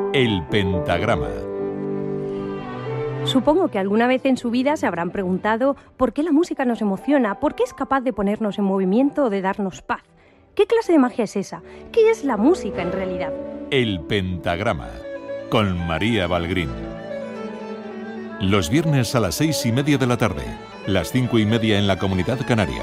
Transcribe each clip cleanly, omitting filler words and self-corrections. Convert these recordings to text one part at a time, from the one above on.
El pentagrama. Supongo que alguna vez en su vida se habrán preguntado por qué la música nos emociona, por qué es capaz de ponernos en movimiento o de darnos paz. ¿Qué clase de magia es esa? ¿Qué es la música en realidad? El pentagrama, con María Valgrín. Los viernes a las 6:30 de la tarde, las 5:30 en la Comunidad Canaria.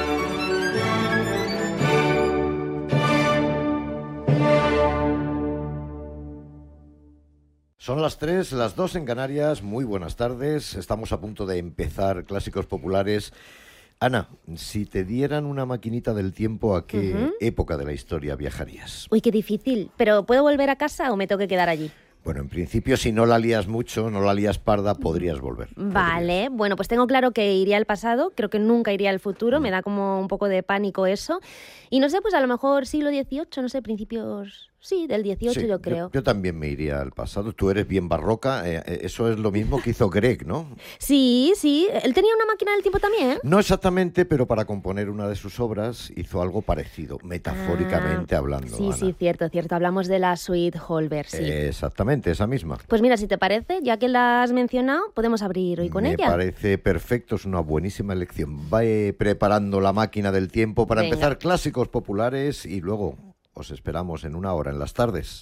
Son las 3, las 2 en Canarias. Muy buenas tardes. Estamos a punto de empezar Clásicos Populares. Ana, si te dieran una maquinita del tiempo, ¿a qué época de la historia viajarías? Uy, qué difícil. ¿Pero puedo volver a casa o me tengo que quedar allí? Bueno, en principio, si no la lías mucho, no la lías parda, podrías volver. Vale, bueno, pues tengo claro que iría al pasado, creo que nunca iría al futuro, me da como un poco de pánico eso. Y no sé, pues a lo mejor siglo XVIII, no sé, principios, sí, del XVIII Sí, yo creo. Yo también me iría al pasado. Tú eres bien barroca, eso es lo mismo que hizo Grieg, ¿no? Sí, él tenía una máquina del tiempo también. No exactamente, pero para componer una de sus obras hizo algo parecido, metafóricamente hablando. Sí, Ana. sí, cierto. Hablamos de la suite Holberg, sí. Exactamente, esa misma. Pues mira, si te parece, ya que la has mencionado, podemos abrir hoy con ella. Me parece perfecto, es una buenísima elección. Va preparando la máquina del tiempo para empezar Clásicos Populares y luego os esperamos en una hora en las tardes.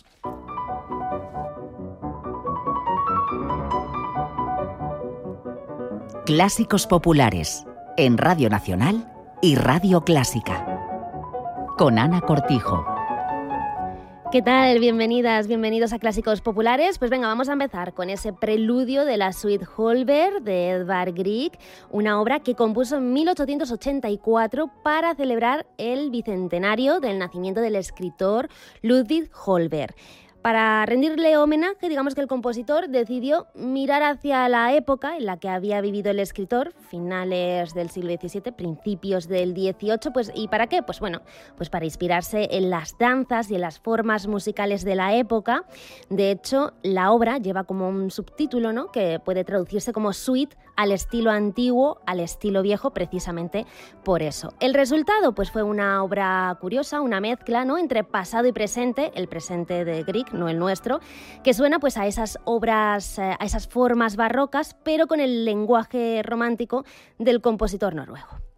Clásicos Populares, en Radio Nacional y Radio Clásica. Con Ana Cortijo. ¿Qué tal? Bienvenidas, bienvenidos a Clásicos Populares. Pues venga, vamos a empezar con ese preludio de la suite Holberg de Edvard Grieg, una obra que compuso en 1884 para celebrar el bicentenario del nacimiento del escritor Ludwig Holberg. Para rendirle homenaje, digamos que el compositor decidió mirar hacia la época en la que había vivido el escritor, finales del siglo XVII, principios del XVIII, pues ¿y para qué? Pues bueno, pues para inspirarse en las danzas y en las formas musicales de la época. De hecho, la obra lleva como un subtítulo, ¿no?, que puede traducirse como suite al estilo antiguo, al estilo viejo, precisamente por eso. El resultado, pues fue una obra curiosa, una mezcla, ¿no?, entre pasado y presente, el presente de Grieg, no el nuestro, que suena pues a esas obras, a esas formas barrocas, pero con el lenguaje romántico del compositor noruego.